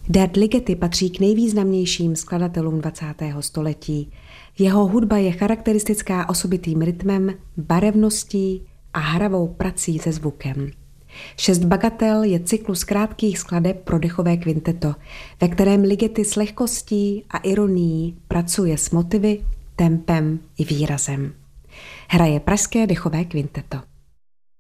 Dad Ligeti patří k nejvýznamnějším skladatelům 20. století. Jeho hudba je charakteristická osobitým rytmem, barevností a hravou prací se zvukem. 6 bagatel je cyklus krátkých skladeb pro dechové kvinteto, ve kterém Ligeti s lehkostí a ironií pracuje s motivy, tempem i výrazem. Hraje pražské dechové kvinteto.